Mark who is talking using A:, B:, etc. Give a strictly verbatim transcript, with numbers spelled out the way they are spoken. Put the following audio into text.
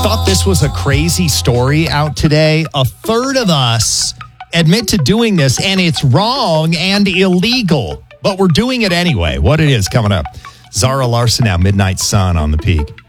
A: thought this was a crazy story out today. A third of us admit to doing this, and it's wrong and illegal, but we're doing it anyway. What it is coming up. Zara Larson now, Midnight Sun on the Peak.